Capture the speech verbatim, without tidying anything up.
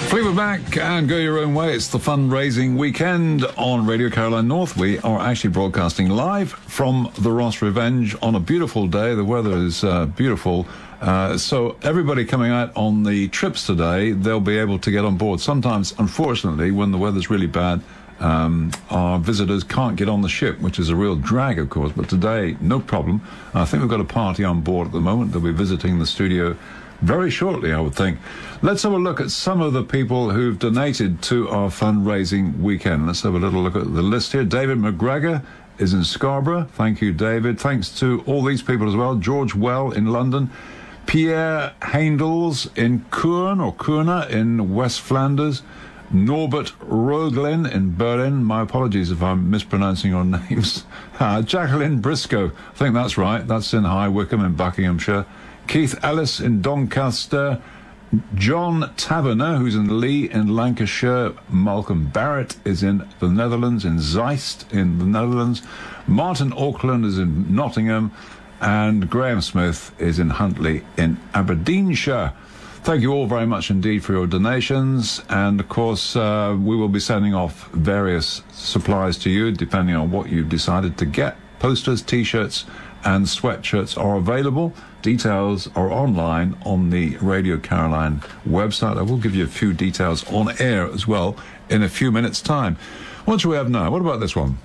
Fleetwood Mac and Go Your Own Way. It's the fundraising weekend on Radio Caroline North. We are actually broadcasting live from the Ross Revenge on a beautiful day. The weather is uh, beautiful. Uh, so everybody coming out on the trips today, they'll be able to get on board. Sometimes, unfortunately, when the weather's really bad, um, our visitors can't get on the ship, which is a real drag, of course. But today, no problem. I think we've got a party on board at the moment. They'll be visiting the studio very shortly, I would think. Let's have a look at some of the people who've donated to our fundraising weekend. Let's have a little look at the list here. David McGregor is in Scarborough. Thank you, David. Thanks to all these people as well. George Well in London. Pierre Haindels in Kuurne or Kuurne in West Flanders. Norbert Roglin in Berlin. My apologies if I'm mispronouncing your names. Uh, Jacqueline Briscoe. I think that's right. That's in High Wycombe in Buckinghamshire. Keith Ellis in Doncaster. John Taverner, who's in Lee in Lancashire. Malcolm Barrett is in the Netherlands, in Zeist in the Netherlands. Martin Auckland is in Nottingham. And Graham Smith is in Huntley in Aberdeenshire. Thank you all very much indeed for your donations. And, of course, uh, we will be sending off various supplies to you, depending on what you've decided to get. Posters, T-shirts, and sweatshirts are available. Details are online on the Radio Caroline website. I will give you a few details on air as well in a few minutes' time. What do we have now? What about this one?